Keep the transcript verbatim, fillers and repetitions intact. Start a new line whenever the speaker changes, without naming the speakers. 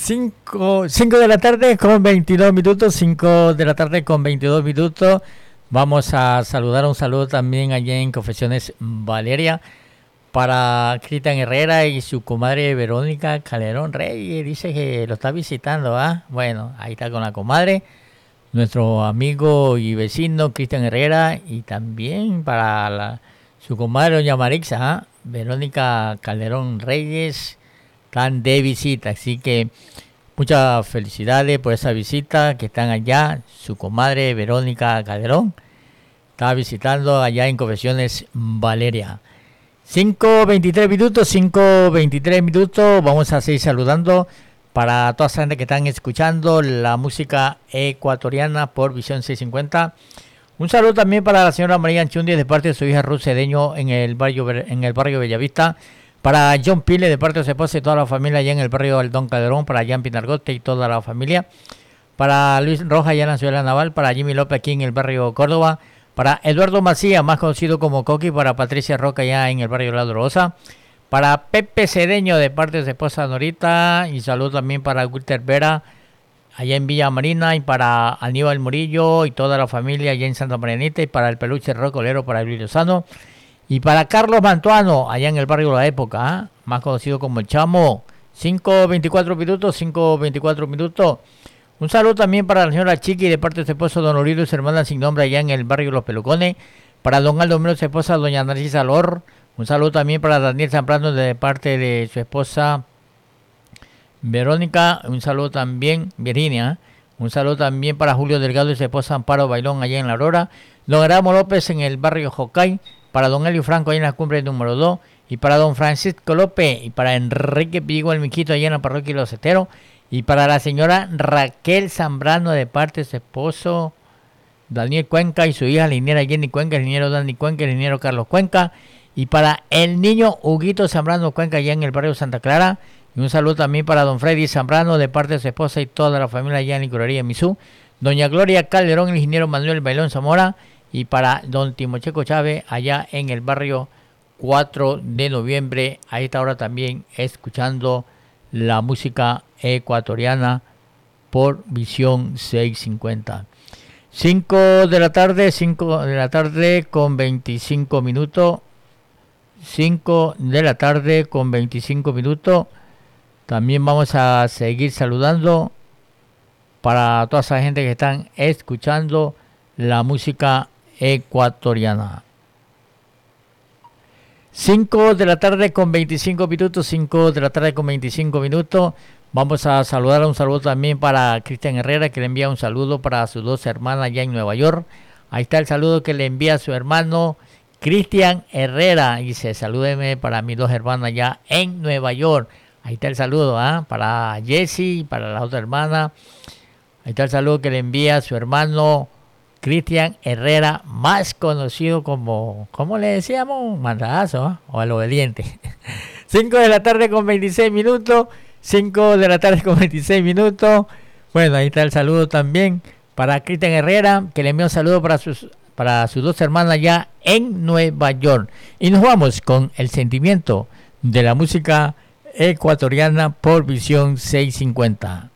cinco de la tarde con veintidós minutos, cinco de la tarde con veintidós minutos. Vamos a saludar, un saludo también allá en Confesiones Valeria para Cristian Herrera y su comadre Verónica Calderón Reyes. Dice que lo está visitando, ¿ah? Bueno, ahí está con la comadre, nuestro amigo y vecino Cristian Herrera, y también para la, su comadre doña Marixa, ¿ah? Verónica Calderón Reyes, están de visita, así que muchas felicidades por esa visita que están allá. Su comadre Verónica Calderón está visitando allá en Confesiones Valeria. cinco veintitrés minutos, cinco veintitrés minutos, vamos a seguir saludando para toda esa gente que están escuchando la música ecuatoriana por Visión seiscientos cincuenta. Un saludo también para la señora María Anchundi de parte de su hija Ruth Cedeño en el barrio en el barrio Bellavista. Para John Pile de parte de su esposa y toda la familia allá en el barrio Aldón Calderón. Para Jan Pinargote y toda la familia. Para Luis Roja allá en la ciudad naval. Para Jimmy López aquí en el barrio Córdoba. Para Eduardo Macías, más conocido como Coqui. Para Patricia Roca allá en el barrio La Dolorosa. Para Pepe Cedeño de parte de su esposa Norita. Y saludo también para Walter Vera allá en Villa Marina. Y para Aníbal Murillo y toda la familia allá en Santa Marianita. Y para el peluche rocolero, para Luis Lozano. Y para Carlos Mantuano, allá en el barrio La Época, ¿eh? Más conocido como El Chamo. cinco veinticuatro minutos, cinco veinticuatro minutos. Un saludo también para la señora Chiqui de parte de su esposo Don Orido y su hermana sin nombre allá en el barrio Los Pelucones. Para Don Aldo Melo, su esposa Doña Narcisa Lor. Un saludo también para Daniel Zambrano de parte de su esposa Verónica. Un saludo también, Virginia. Un saludo también para Julio Delgado y su esposa Amparo Bailón allá en La Aurora. Don Erasmo López en el barrio Jocay. Para don Elio Franco allá en la cumbre número dos, y para don Francisco López, y para Enrique Pigo el Miquito allá en la parroquia Los Esteros, y para la señora Raquel Zambrano de parte de su esposo Daniel Cuenca y su hija la ingeniera Jenny Cuenca, el ingeniero Dani Cuenca, el ingeniero Carlos Cuenca, y para el niño Huguito Zambrano Cuenca allá en el barrio Santa Clara, y un saludo también para don Freddy Zambrano de parte de su esposa y toda la familia allá en la licorería Misú, doña Gloria Calderón, el ingeniero Manuel Bailón Zamora, y para don Timocheco Chávez allá en el barrio cuatro de noviembre, a esta hora también escuchando la música ecuatoriana por Visión seiscientos cincuenta. cinco de la tarde, cinco de la tarde con veinticinco minutos. cinco de la tarde con veinticinco minutos. También vamos a seguir saludando para toda esa gente que están escuchando la música ecuatoriana. cinco de la tarde con veinticinco minutos, cinco de la tarde con veinticinco minutos. Vamos a saludar, un saludo también para Cristian Herrera, que le envía un saludo para sus dos hermanas allá en Nueva York. Ahí está el saludo que le envía a su hermano Cristian Herrera. Y dice, salúdeme para mis dos hermanas allá en Nueva York. Ahí está el saludo, ¿eh? Para Jessie y para la otra hermana. Ahí está el saludo que le envía a su hermano Cristian Herrera, más conocido como, ¿cómo le decíamos? Mandadazo, ¿eh? O el obediente. cinco de la tarde con veintiséis minutos. cinco de la tarde con veintiséis minutos. Bueno, ahí está el saludo también para Cristian Herrera, que le envía un saludo para sus, para sus dos hermanas ya en Nueva York. Y nos vamos con el sentimiento de la música ecuatoriana por Visión seiscientos cincuenta.